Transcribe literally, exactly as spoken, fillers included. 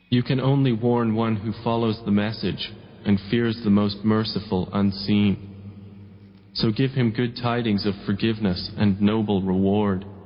You can only warn one who follows the message and fears the most merciful unseen. So give him good tidings of forgiveness and noble reward.